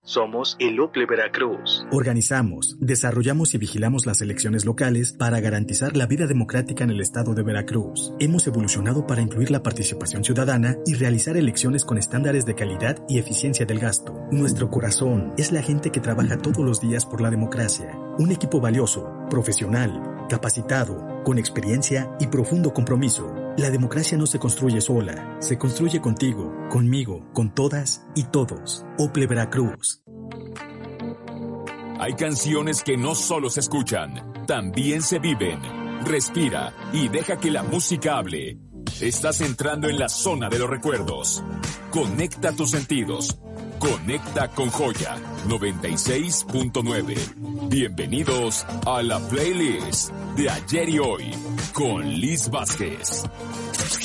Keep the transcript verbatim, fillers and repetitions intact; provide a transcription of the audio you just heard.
Somos el Ople Veracruz. Organizamos, desarrollamos y vigilamos las elecciones locales para garantizar la vida democrática en el estado de Veracruz. Hemos evolucionado para incluir la participación ciudadana y realizar elecciones con estándares de calidad y eficiencia del gasto. Nuestro corazón es la gente que trabaja todos los días por la democracia. Un equipo valioso, profesional, capacitado, con experiencia y profundo compromiso. La democracia no se construye sola, se construye contigo, conmigo, con todas y todos. Ople Veracruz. Hay canciones que no solo se escuchan, también se viven. Respira y deja que la música hable. Estás entrando en la zona de los recuerdos. Conecta tus sentidos. Conecta con Joya noventa y seis punto nueve. Bienvenidos a la playlist de ayer y hoy con Liz Vázquez.